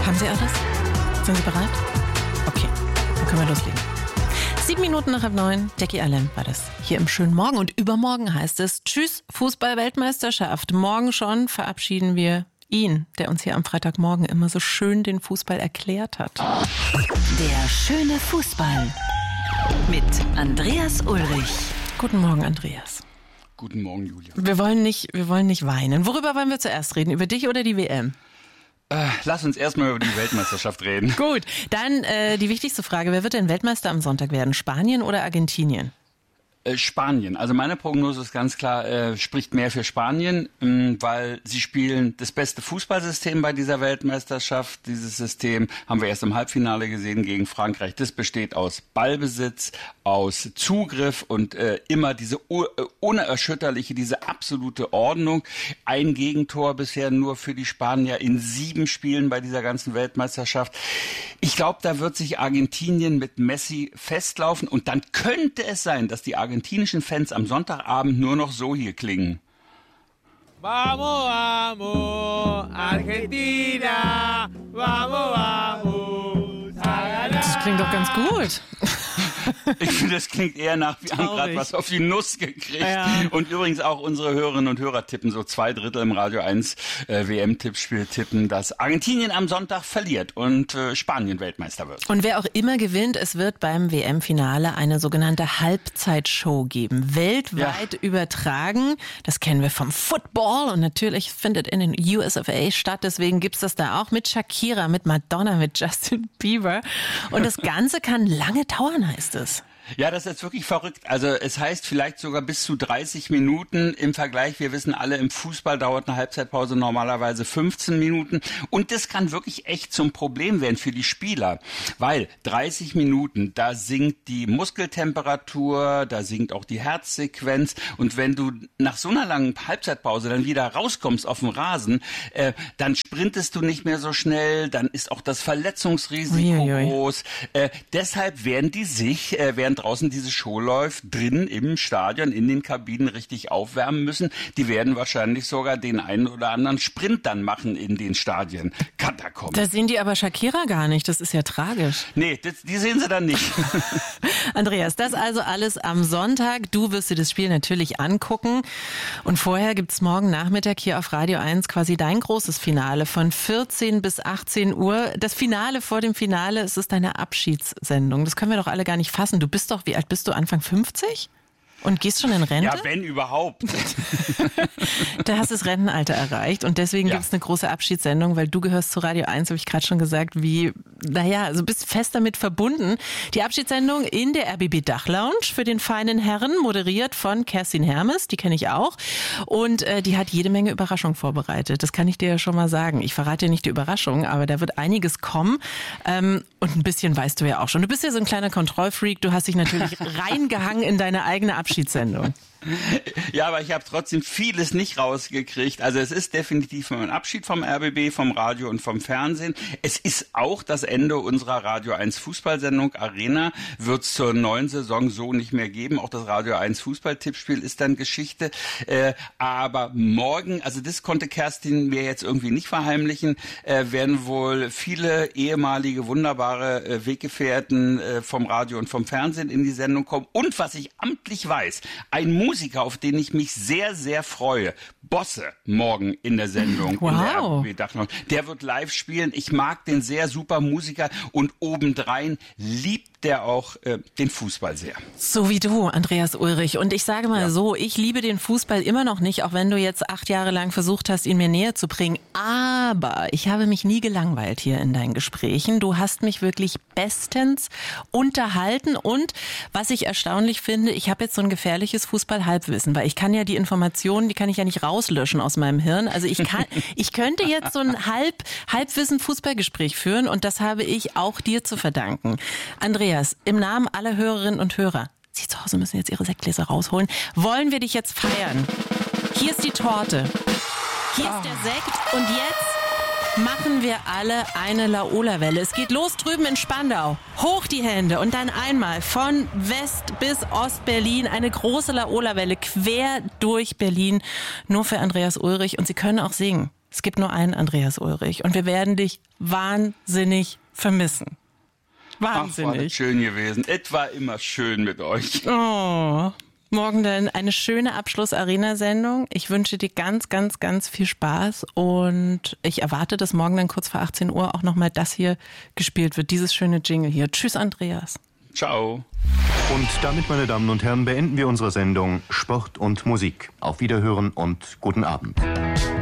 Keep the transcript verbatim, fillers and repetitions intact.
Haben Sie alles? Sind Sie bereit? Okay, dann können wir loslegen. Sieben Minuten nach halb neun, Jackie Allen war das hier im schönen Morgen. Und übermorgen heißt es Tschüss, Fußball-Weltmeisterschaft. Morgen schon verabschieden wir ihn, der uns hier am Freitagmorgen immer so schön den Fußball erklärt hat. Der schöne Fußball mit Andreas Ulrich. Guten Morgen, Andreas. Guten Morgen, Julia. Wir wollen nicht, wir wollen nicht weinen. Worüber wollen wir zuerst reden? Über dich oder die W M? Äh, lass uns erstmal über die Weltmeisterschaft reden. Gut, dann äh, die wichtigste Frage. Wer wird denn Weltmeister am Sonntag werden? Spanien oder Argentinien? Äh, Spanien. Also meine Prognose ist ganz klar, äh, spricht mehr für Spanien, mh, weil sie spielen das beste Fußballsystem bei dieser Weltmeisterschaft. Dieses System haben wir erst im Halbfinale gesehen gegen Frankreich. Das besteht aus Ballbesitz, aus Zugriff und äh, immer diese uh, unerschütterliche, diese absolute Ordnung. Ein Gegentor bisher nur für die Spanier in sieben Spielen bei dieser ganzen Weltmeisterschaft. Ich glaube, da wird sich Argentinien mit Messi festlaufen und dann könnte es sein, dass die Argentinien argentinischen Fans am Sonntagabend nur noch so hier klingen. Vamos, vamos, Argentina, vamos, vamos. Das klingt doch ganz gut. Ich finde, das klingt eher nach, wir haben gerade was auf die Nuss gekriegt. Ja. Und übrigens auch unsere Hörerinnen und Hörer tippen, so zwei Drittel im Radio eins äh, W M-Tippspiel tippen, dass Argentinien am Sonntag verliert und äh, Spanien Weltmeister wird. Und wer auch immer gewinnt, es wird beim W M-Finale eine sogenannte Halbzeitshow geben. Weltweit ja. übertragen. Das kennen wir vom Football und natürlich findet in den U S of A statt. Deswegen gibt's das da auch mit Shakira, mit Madonna, mit Justin Bieber. Und das Ganze kann lange dauern, heißt es. Ja, das ist wirklich verrückt. Also es heißt vielleicht sogar bis zu dreißig Minuten im Vergleich. Wir wissen alle, im Fußball dauert eine Halbzeitpause normalerweise fünfzehn Minuten. Und das kann wirklich echt zum Problem werden für die Spieler. Weil dreißig Minuten, da sinkt die Muskeltemperatur, da sinkt auch die Herzsequenz. Und wenn du nach so einer langen Halbzeitpause dann wieder rauskommst auf dem Rasen, äh, dann sprintest du nicht mehr so schnell, dann ist auch das Verletzungsrisiko Uiuiui. groß. Äh, deshalb werden die sich, äh, werden draußen diese Show läuft, drin im Stadion, in den Kabinen richtig aufwärmen müssen. Die werden wahrscheinlich sogar den einen oder anderen Sprint dann machen in den Stadien. Katakomben. Da sehen die aber Shakira gar nicht. Das ist ja tragisch. Nee, das, die sehen sie dann nicht. Andreas, das also alles am Sonntag. Du wirst dir das Spiel natürlich angucken. Und vorher gibt's morgen Nachmittag hier auf Radio eins quasi dein großes Finale von vierzehn bis achtzehn Uhr. Das Finale vor dem Finale, es ist deine Abschiedssendung. Das können wir doch alle gar nicht fassen. Du bist doch, wie alt bist du? Anfang fünfzig? Und gehst schon in Rente? Ja, wenn überhaupt. Da hast du das Rentenalter erreicht und deswegen ja. gibt es eine große Abschiedssendung, weil du gehörst zu Radio eins, habe ich gerade schon gesagt, wie, naja, also bist fest damit verbunden. Die Abschiedssendung in der R B B Dachlounge für den feinen Herren, moderiert von Kerstin Hermes, die kenne ich auch. Und äh, die hat jede Menge Überraschungen vorbereitet. Das kann ich dir ja schon mal sagen. Ich verrate dir nicht die Überraschung, aber da wird einiges kommen. Ähm, und ein bisschen weißt du ja auch schon. Du bist ja so ein kleiner Kontrollfreak. Du hast dich natürlich reingehangen in deine eigene Abschiedssendung. Ja, aber ich habe trotzdem vieles nicht rausgekriegt. Also es ist definitiv ein Abschied vom R B B, vom Radio und vom Fernsehen. Es ist auch das Ende unserer Radio eins Fußballsendung. Arena wird es zur neuen Saison so nicht mehr geben. Auch das Radio eins Fußballtippspiel ist dann Geschichte. Äh, aber morgen, also das konnte Kerstin mir jetzt irgendwie nicht verheimlichen, äh, werden wohl viele ehemalige wunderbare äh, Weggefährten äh, vom Radio und vom Fernsehen in die Sendung kommen. Und was ich amtlich weiß, ein Musiker, auf den ich mich sehr, sehr freue. Bosse morgen in der Sendung. Wow. In der R B B Dachlounge. Der wird live spielen. Ich mag den sehr, super Musiker und obendrein liebt der auch äh, den Fußball sehr. So wie du, Andreas Ulrich. Und ich sage mal ja. so, ich liebe den Fußball immer noch nicht, auch wenn du jetzt acht Jahre lang versucht hast, ihn mir näher zu bringen. Aber ich habe mich nie gelangweilt hier in deinen Gesprächen. Du hast mich wirklich bestens unterhalten. Und was ich erstaunlich finde, ich habe jetzt so ein gefährliches Fußball-Halbwissen, weil ich kann ja die Informationen, die kann ich ja nicht rauslöschen aus meinem Hirn. Also ich kann, ich könnte jetzt so ein Halb, Halbwissen-Fußballgespräch führen und das habe ich auch dir zu verdanken. Andreas, im Namen aller Hörerinnen und Hörer, Sie zu Hause müssen jetzt Ihre Sektgläser rausholen, wollen wir dich jetzt feiern. Hier ist die Torte, hier ist der Sekt und jetzt machen wir alle eine Laola-Welle. Es geht los drüben in Spandau. Hoch die Hände und dann einmal von West bis Ost-Berlin eine große Laola-Welle quer durch Berlin. Nur für Andreas Ulrich und Sie können auch singen. Es gibt nur einen Andreas Ulrich und wir werden dich wahnsinnig vermissen. Wahnsinnig. Ach, war das schön gewesen. Es war immer schön mit euch. Oh, morgen dann eine schöne Abschluss-Arena-Sendung. Ich wünsche dir ganz, ganz, ganz viel Spaß und ich erwarte, dass morgen dann kurz vor achtzehn Uhr auch nochmal das hier gespielt wird, dieses schöne Jingle hier. Tschüss, Andreas. Ciao. Und damit, meine Damen und Herren, beenden wir unsere Sendung Sport und Musik. Auf Wiederhören und guten Abend.